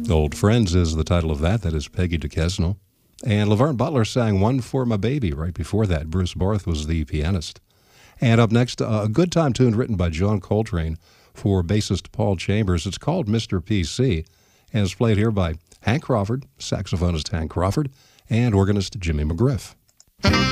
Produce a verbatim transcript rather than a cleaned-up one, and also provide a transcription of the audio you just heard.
Old Friends is the title of that. That is Peggy Duquesne. And Laverne Butler sang One for My Baby right before that. Bruce Barth was the pianist. And up next, uh, a good time tune written by John Coltrane for bassist Paul Chambers. It's called Mister P C, and it's played here by Hank Crawford, saxophonist Hank Crawford, and organist Jimmy McGriff.